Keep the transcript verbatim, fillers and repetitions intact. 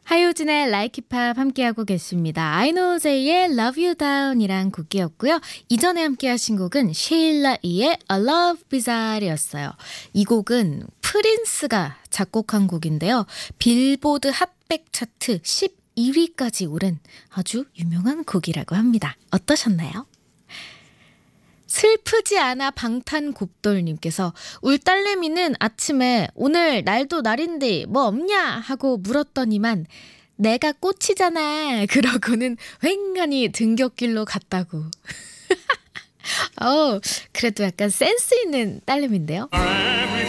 하효진의 Like It Pop 함께하고 계십니다. 아이노제이의 Love You Down이란 곡이었고요. 이전에 함께하신 곡은 셰일라 이의 A Love Bizarre이었어요. 이 곡은 프린스가 작곡한 곡인데요. 빌보드 핫백 차트 십이 위까지 오른 아주 유명한 곡이라고 합니다. 어떠셨나요? 슬프지 않아 방탄곱돌님께서 울 딸내미는 아침에 오늘 날도 날인데 뭐 없냐 하고 물었더니만 내가 꽃이잖아 그러고는 휑하니 등굣길로 갔다고. 어, 그래도 약간 센스 있는 딸내미인데요.